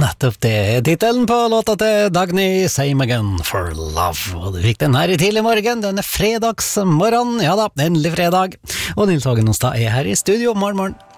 nettopp det er titelen på låta til Dagny, Same Again for Love. Og du fikk den her i tidlig morgen, denne fredagsmorgen. Ja da, endelig fredag. Og Nils Hågen Onsdag er her i studio. Morgen.